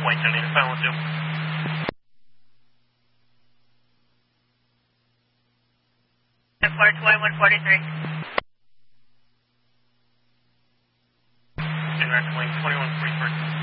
points, I need a final two. Airport 2143. Congrats, 2143.